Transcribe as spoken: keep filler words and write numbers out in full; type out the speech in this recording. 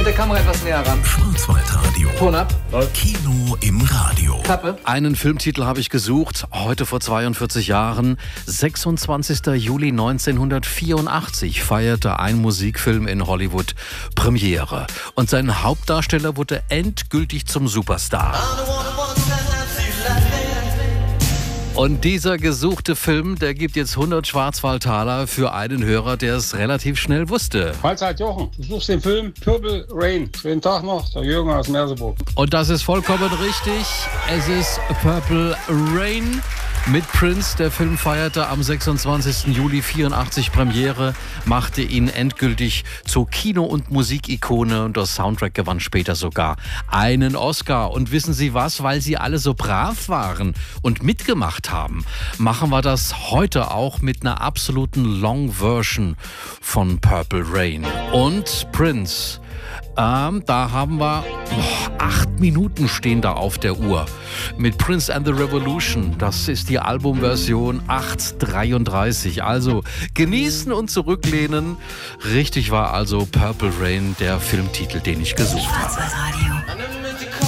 Mit der Kamera etwas näher ran. Schwarzwaldradio. Ton ab. Kino im Radio. Klappe. Einen Filmtitel habe ich gesucht, heute vor zweiundvierzig Jahren. sechsundzwanzigster Juli neunzehnhundertvierundachtzig feierte ein Musikfilm in Hollywood Premiere. Und sein Hauptdarsteller wurde endgültig zum Superstar. Und dieser gesuchte Film, der gibt jetzt hundert Schwarzwaldtaler für einen Hörer, der es relativ schnell wusste. Mahlzeit, Jochen. Du suchst den Film Purple Rain. Schönen Tag noch, der Jürgen aus Merseburg. Und das ist vollkommen richtig. Es ist Purple Rain mit Prince. Der Film feierte am sechsundzwanzigster Juli vierundachtzig Premiere, machte ihn endgültig zur Kino- und Musikikone und der Soundtrack gewann später sogar einen Oscar. Und wissen Sie was? Weil sie alle so brav waren und mitgemacht haben, machen wir das heute auch mit einer absoluten Long-Version von Purple Rain. Und Prince, ähm, da haben wir oh, acht Minuten stehen da auf der Uhr. Mit Prince and the Revolution, das ist die Albumversion acht dreiunddreißig. Also genießen und zurücklehnen. Richtig war also Purple Rain der Filmtitel, den ich gesucht habe.